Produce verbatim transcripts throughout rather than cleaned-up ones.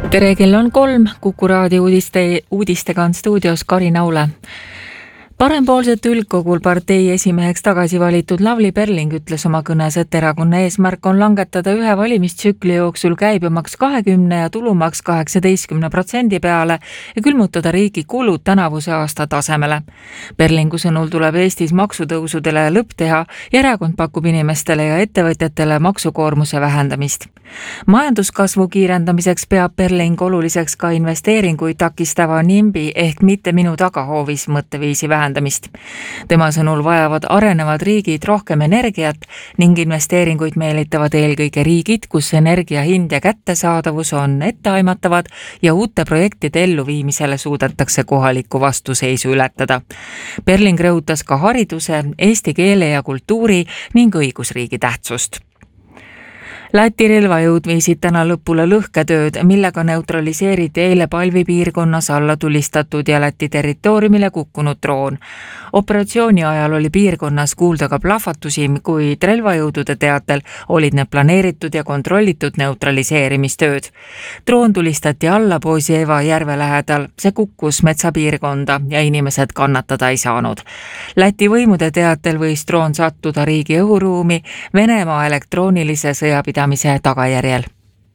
Tere, kell on kolm, Kuku raadio uudiste, uudistega on stuudios Karin Aule. Parempoolset üldkogul partei esimeheks tagasi valitud Lavly Perling ütles oma kõnes, et erakonna eesmärk on langetada ühe valimistsükli jooksul käibemaks kahekümne ja tulumaks kaheksateistkümne protsendi peale ja külmutada riigi kulud tänavuse aasta tasemele. Perlingu sõnul tuleb Eestis maksutõusudele lõpp teha ja erakond pakub inimestele ja ettevõtjatele maksukoormuse vähendamist. Majanduskasvu kiirendamiseks peab Perling oluliseks ka investeeringuid takistava nimbi ehk mitte minu tagahoovis mõtteviisi vähendamist. Tema sõnul vajavad arenevad riigid rohkem energiat ning investeeringuid meelitavad eelkõige riigid, kus energia hind ja kättesaadavus on etteaimatavad ja uute projektide elluviimisele suudetakse kohalikku vastuseisu ületada. Perling rõhutas ka hariduse, eesti keele ja kultuuri ning õigusriigi tähtsust. Läti relvajõud viisid täna lõpule lõhketööd, millega neutraliseeriti eile Palvi piirkonnas alla tulistatud ja Läti territooriumile kukkunud droon. Operatsiooni ajal oli piirkonnas kuulda ka plahvatusi, kuid relvajõudude teatel olid need planeeritud ja kontrollitud neutraliseerimistööd. Droon tulistati alla Poosieva järve lähedal, see kukkus metsapiirkonda ja inimesed kannatada ei saanud. Läti võimude teatel võis droon sattuda riigi õhuruumi Venemaa elektroonilise sõjapidamise tagajärjel.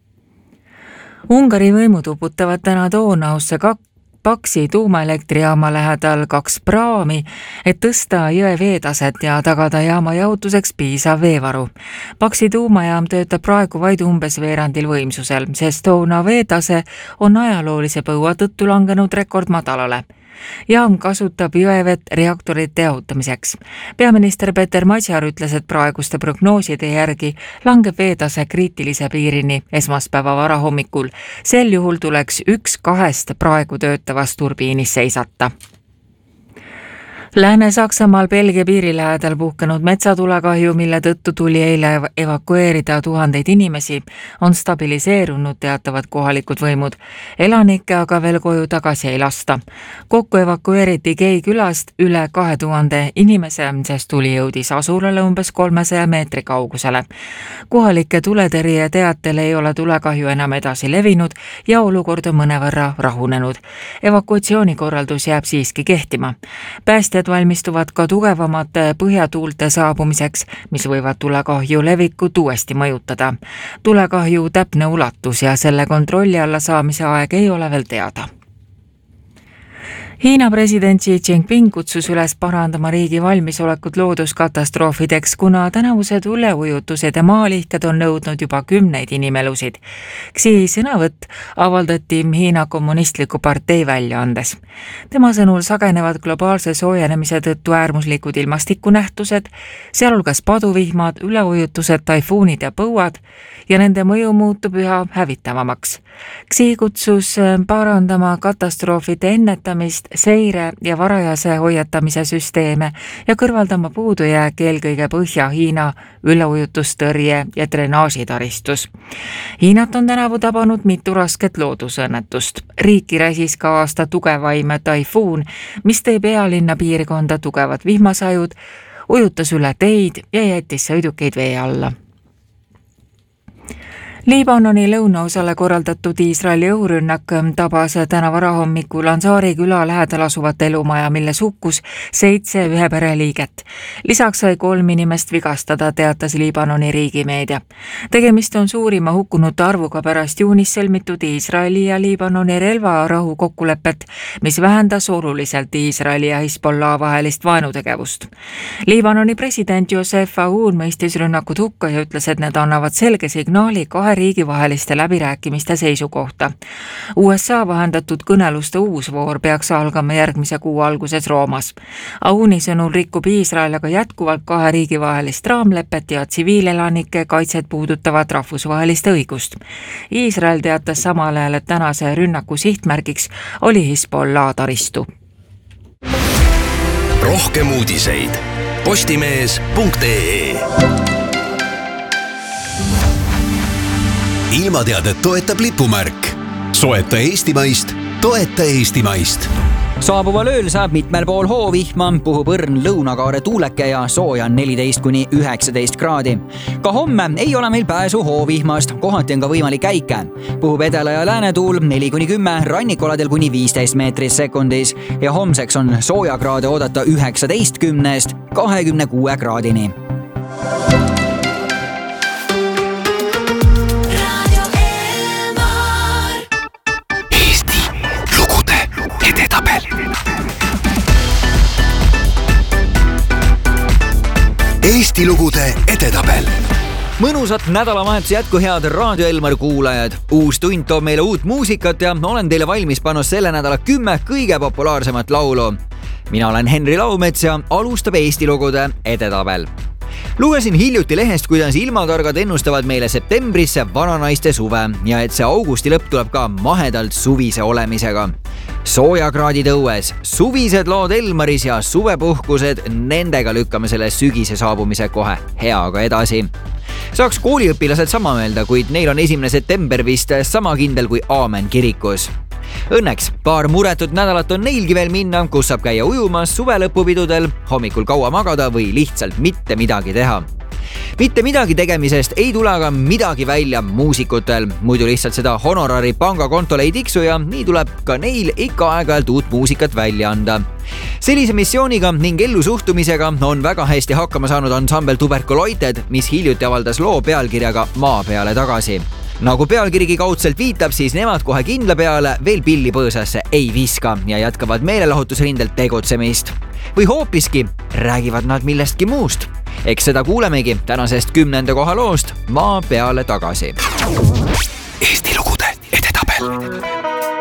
Ungari võimud uputavad täna Donausse kaks Paksi tuumaelektrijaama lähedal kaks praami, et tõsta jõe veetaset ja tagada jaama jahutuseks piisav veevaru. Paksi tuumajaam töötab praegu vaid umbes veerandil võimsusel, sest toona veetase on ajaloolise põua tõttu langenud rekordmadalale. Jaam kasutab jõevett reaktorite jahutamiseks. Peaminister Peter Matjar ütles, et praeguste prognooside järgi langeb veetase kriitilise piirini esmaspäeva varahommikul. Sel juhul tuleks üks kahest praegu töötavast turbiinis seisata. Lääne-Saksamaal Belgia piiri lähedal puhkenud metsatulekahju, mille tõttu tuli eile evakueerida tuhandeid inimesi, on stabiliseerunud, teatavad kohalikud võimud. Elanikke aga veel koju tagasi ei lasta. Kokku evakueeriti Kei külast üle kahe tuhande inimese, sest tuli jõudis asulale umbes kolmesaja meetri kaugusele. Kohalike tuletõrje teatel ei ole tulekahju enam edasi levinud ja olukord on mõnevõrra rahunenud. Evakuatsioonikorraldus jääb siiski kehtima. Päästjad valmistuvad ka tugevamate põhjatuulte saabumiseks, mis võivad tulekahju levikut uuesti mõjutada. Tulekahju täpne ulatus ja selle kontrolli alla saamise aeg ei ole veel teada. Hiina president Xi Jinping kutsus üles parandama riigi valmisolekut looduskatastroofideks, kuna tänavused üleujutused ja maalihked on nõudnud juba kümneid inimelusid. Xi sõnavõtt avaldati Hiina kommunistliku partei väljaandes. Tema sõnul sagenevad globaalse soojenemise tõttu äärmuslikud ilmastikunähtused, sealhulgas paduvihmad, üleujutused, taifuunid ja põuad ja nende mõju muutub üha hävitavamaks. Xi kutsus parandama katastroofide ennetamist, seire ja varajase hoiatamise süsteeme ja kõrvaldama puudujääk eelkõige Põhja-Hiina üleujutustõrje ja drenaažitaristus. Hiinat on tänavu tabanud mitu rasket loodusõnnetust. Riiki räsis ka aasta tugevaim taifuun, mis tõi pealinna piirkonda tugevad vihmasajud, ujutas üle teid ja jättis sõidukeid vee alla. Liibanoni lõunaosale korraldatud Iisraeli õhurünnak tabas täna varahommikul Ansaari küla lähedal asuvat elumaja, milles hukkus seitse ühe pereliiget. Lisaks sai kolm inimest vigastada, teatas Liibanoni riigimeedia. Tegemist on suurima hukkunute arvuga pärast juunis sõlmitud Iisraeli ja Liibanoni relvarahu kokkulepet, mis vähendas oluliselt Iisraeli ja Hezbollah vahelist vaenutegevust. Liibanoni president Joseph Aoun mõistis rünnakud hukka ja ütles, et need annavad selge signaali kahe riigivaheliste läbirääkimiste seisukohta. U S A vahendatud kõneluste uus voor peaks algama järgmise kuu alguses Roomas. Aouni sõnul rikub Iisrael aga jätkuvalt kahe riigivahelist raamlepet ja tsiviilelanike kaitset puudutavat rahvusvahelist õigust. Iisrael teatas samal ajal, et tänase rünnaku sihtmärgiks oli Hezbollah taristu. Rohkem uudiseid postimees punkt ee. Ilmateadet toetab lipumärk. Soeta eestimaist, toeta eestimaist. Saabuval ööl saab mitmel pool hoovihma, puhub õrn lõunakaare tuuleke ja sooja on neliteist kuni üheksateist kraadi. Ka homme ei ole meil pääsu hoovihmast, kohati on ka võimalik käike. Puhub edela- ja läänetuul neli kuni kümme, rannikoladel kuni viisteist meetris sekundis ja homseks on soojakraade oodata üheksateistkümnest kahekümne kuue kraadini. Eesti lugude edetabel. Mõnusat nädalavahetuse jätku head Raadio Elmar kuulajad. Uus tund toob meile uut muusikat ja olen teile valmis pannud selle nädala kümme kõige populaarsemat laulu. Mina olen Henri Laumets ja alustab Eesti lugude edetabel. Lugesin hiljuti lehest, kuidas ilmatargad ennustavad meile septembrisse vananaiste suve ja et see augusti lõpp tuleb ka mahedalt suvise olemisega. Soojakraadid õues, suvised lood Elmaris ja suvepuhkused, nendega lükkame selle sügise saabumise kohe heaga edasi. Saaks kooliõpilased sama meelda, kuid neil on esimene september vist sama kindel kui aamen kirikus. Õnneks paar muretut nädalat on neilgi veel minna, kus saab käia ujumas, suvelõpupidudel, hommikul kaua magada või lihtsalt mitte midagi teha. Mitte midagi tegemisest ei tule aga midagi välja muusikutel, muidu lihtsalt seda honorari pangakontole ei tiksu ja nii tuleb ka neil ikka aeg-ajalt uut muusikat välja anda. Sellise missiooniga ning ellusuhtumisega on väga hästi hakkama saanud ansambel Tuberculoited, mis hiljuti avaldas loo pealkirjaga Maa peale tagasi. Nagu pealkirigi kaudselt viitab, siis nemad kohe kindla peale veel pilli põõsasse ei viska ja jätkavad meelelahutusrindelt tegutsemist. Või hoopiski räägivad nad millestki muust. Eks seda kuulemegi tänasest kümnenda koha loost Maa peale tagasi. Eesti lugude edetabel.